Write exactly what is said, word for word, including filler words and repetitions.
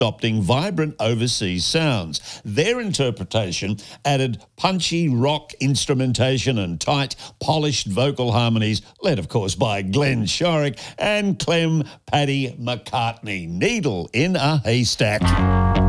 adopting vibrant overseas sounds. Their interpretation added punchy rock instrumentation and tight, polished vocal harmonies, led, of course, by Glenn Shorrock and Clem Paddy McCartney. Needle in a haystack.